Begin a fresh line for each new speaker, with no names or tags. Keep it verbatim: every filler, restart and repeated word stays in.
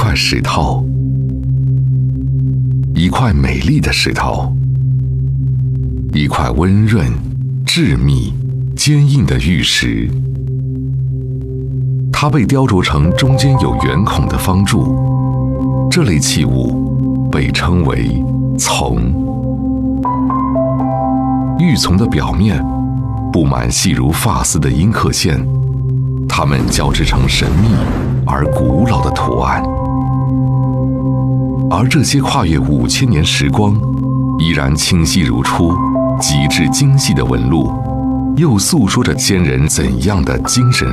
块石头，一块美丽的石头，一块温润、致密、坚硬的玉石。它被雕琢成中间有圆孔的方柱，这类器物被称为琮。玉琮的表面布满细如发丝的阴刻线，它们交织成神秘而古老的图案。而这些跨越五千年时光，依然清晰如初、极致精细的纹路，又诉说着先人怎样的精神